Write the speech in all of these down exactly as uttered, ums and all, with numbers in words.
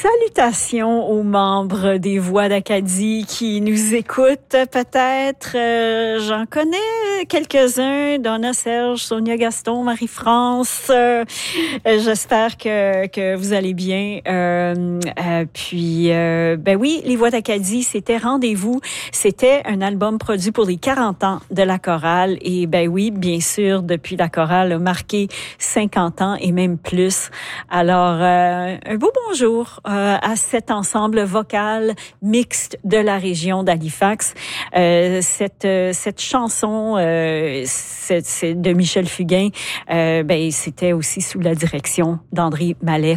Salutations aux membres des Voix d'Acadie qui nous écoutent peut-être. Euh, j'en connais quelques-uns, Donna, Serge, Sonia Gaston, Marie-France. Euh, j'espère que, que vous allez bien. Euh, euh, puis, euh, ben oui, les Voix d'Acadie, c'était Rendez-vous. C'était un album produit pour les quarante ans de la chorale. Et ben oui, bien sûr, depuis la chorale a marqué cinquante ans et même plus. Alors, euh, un beau bonjour euh, à cet ensemble vocal mixte de la région d'Halifax. Euh, cette euh, cette chanson euh, c'est, c'est de Michel Fugain, euh, ben c'était aussi sous la direction d'André Mallet.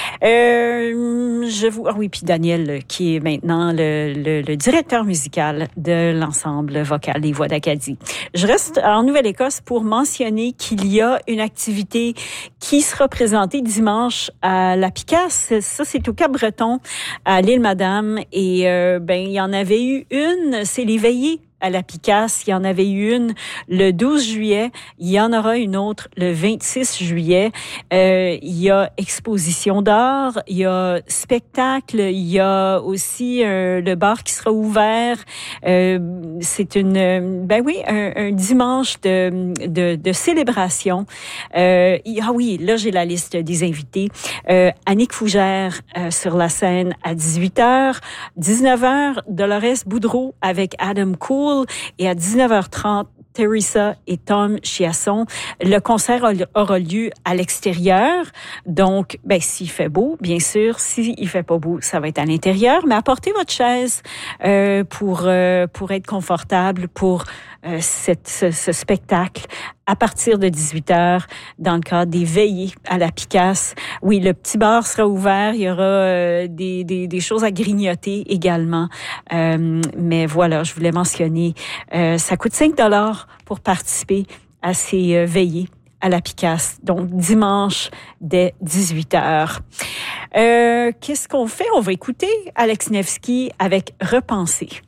Euh, je vous ah oui puis Daniel qui est maintenant le, le, le directeur musical de l'ensemble vocal des Voix d'Acadie. Je reste en Nouvelle-Écosse pour mentionner qu'il y a une activité qui sera présentée dimanche à la Picasse. Ça, c'est au Cap-Breton, à l'île Madame. Et euh, ben, il y en avait eu une, c'est les veillées à la Picasse. Il y en avait eu une le douze juillet. Il y en aura une autre le vingt-six juillet. Euh, il y a exposition d'art, il y a spectacle, il y a aussi euh, le bar qui sera ouvert. Euh, c'est une, ben oui, un, un dimanche de, de, de célébration. Euh, ah oui, là j'ai la liste des invités. Euh, Annick Fougère euh, sur la scène à dix-huit heures. dix-neuf heures, Dolores Boudreau avec Adam Cool. Et à dix-neuf heures trente, Teresa et Tom Chiasson. Le concert aura lieu à l'extérieur. Donc, ben, s'il fait beau, bien sûr. S'il fait pas beau, ça va être à l'intérieur. Mais apportez votre chaise euh, pour euh, pour être confortable pour euh, cette, ce, ce spectacle à partir de dix-huit heures dans le cadre des veillées à la Picasse. Oui, le petit bar sera ouvert. Il y aura euh, des, des, des choses à grignoter également. Euh, mais voilà, je voulais mentionner, euh, ça coûte cinq dollars pour participer à ces euh, veillées à la Picasse. Donc, dimanche dès dix-huit heures. Euh, qu'est-ce qu'on fait? On va écouter Alex Nevsky avec Repenser.